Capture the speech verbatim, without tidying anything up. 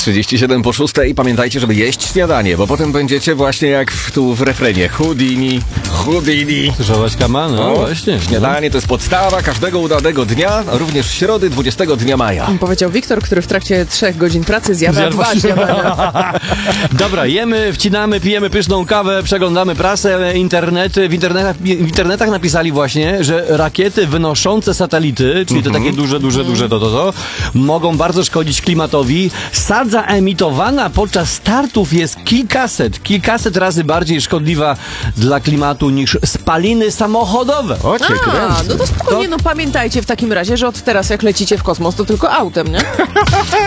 trzydzieści siedem po szóstej i pamiętajcie, żeby jeść śniadanie, bo potem będziecie właśnie jak w, tu w refrenie. Houdini, Houdini. Żołać kama, no, O, właśnie. Śniadanie to jest podstawa każdego udanego dnia, również środy dwudziestego dnia maja. Powiedział Wiktor, który w trakcie trzech godzin pracy zjada Zjadł dwa właśnie. śniadania. Dobra, jemy, wcinamy, pijemy pyszną kawę, przeglądamy prasę, internety. W internetach, w internetach napisali właśnie, że rakiety wynoszące satelity, czyli te takie duże, duże, duże to, to, to, mogą bardzo szkodzić klimatowi. Sadza emitowana podczas startów jest kilkaset, kilkaset razy bardziej szkodliwa dla klimatu niż spaliny samochodowe. O, cię A, kręcę. no to spokojnie, no pamiętajcie w takim razie, że od teraz jak lecicie w kosmos, to tylko autem, nie?